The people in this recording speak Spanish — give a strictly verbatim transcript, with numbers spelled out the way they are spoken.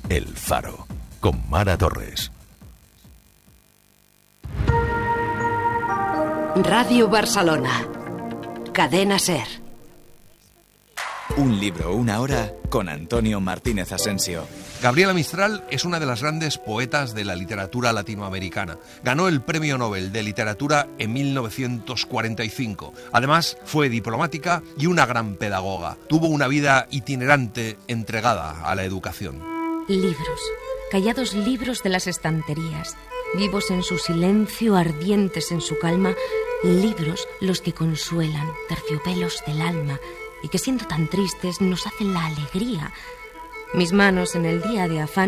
El Faro, con Mara Torres. Radio Barcelona. Cadena SER. Un libro, una hora, con Antonio Martínez Asensio. Gabriela Mistral es una de las grandes poetas de la literatura latinoamericana. Ganó el Premio Nobel de Literatura en mil novecientos cuarenta y cinco. Además, fue diplomática y una gran pedagoga. Tuvo una vida itinerante entregada a la educación. Libros, callados libros de las estanterías, vivos en su silencio, ardientes en su calma, libros los que consuelan, terciopelos del alma, y que siendo tan tristes nos hacen la alegría. Mis manos en el día de afán